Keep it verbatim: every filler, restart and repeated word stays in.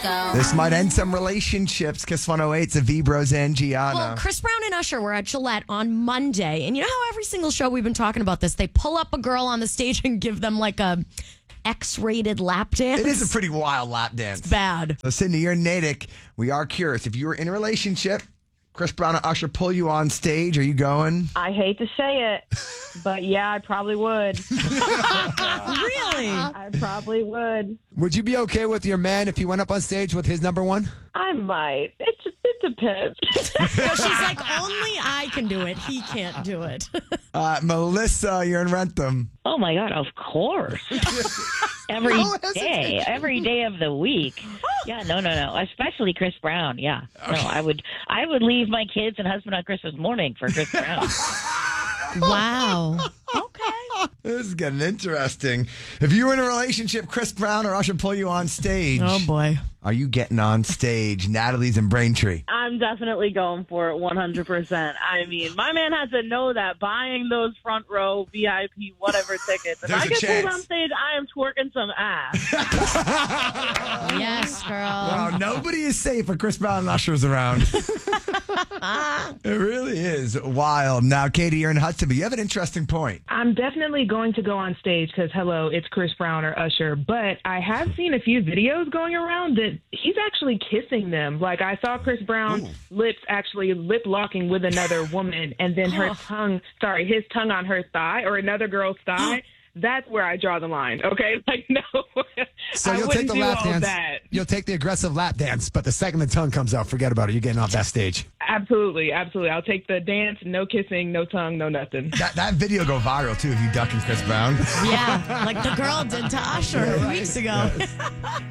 go. This might end some relationships. Kiss one oh eight's Avi Bros and Gianna. Well, Chris Brown and Usher were at Gillette on Monday. And you know how every single show we've been talking about this, they pull up a girl on the stage and give them like a X-rated lap dance? It is a pretty wild lap dance. It's bad. So, Sydney, you're in Natick. We are curious. If you were in a relationship, Chris Brown and Usher pull you on stage, are you going? I hate to say it, but yeah, I probably would. Really? I probably would. Would you be okay with your man if he went up on stage with his number one? I might. It just it depends. No, she's like, only I can do it. He can't do it. Uh, Melissa, you're in Rentham. Oh, my God, of course. Every No day, hesitation. every day of the week. Yeah, no, no, no. Especially Chris Brown. Yeah. No, I would I would leave my kids and husband on Christmas morning for Chris Brown. Wow. This is getting interesting. If you were in a relationship, Chris Brown or Usher pull you on stage. Oh, boy. Are you getting on stage? Natalie's in Braintree. I'm definitely going for it one hundred percent. I mean, my man has to know that buying those front row V I P whatever tickets, if There's I a get chance. pulled on stage, I am twerking some ass. Yes, girl. Wow, nobody is safe when Chris Brown and Usher's around. It really is wild. Now, Katie, you're in Hudson, but you have an interesting point. I'm definitely going to go on stage because, hello, it's Chris Brown or Usher. But I have seen a few videos going around that he's actually kissing them. Like, I saw Chris Brown lips actually lip locking with another woman, and then her tongue, sorry, his tongue on her thigh or another girl's thigh. That's where I draw the line, okay? Like, no. So I you'll wouldn't take the do lap all dance. that. You'll take the aggressive lap dance, but the second the tongue comes out, forget about it. You're getting off that stage. Absolutely, absolutely. I'll take the dance, no kissing, no tongue, no nothing. That that video go viral, too, if you ducking Chris Brown. Yeah, like the girl did to Usher weeks ago.